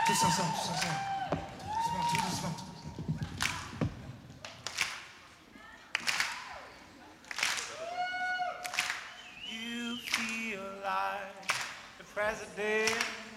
Tous ensemble, tous ensemble. Doucement, tout doucement. You feel like the president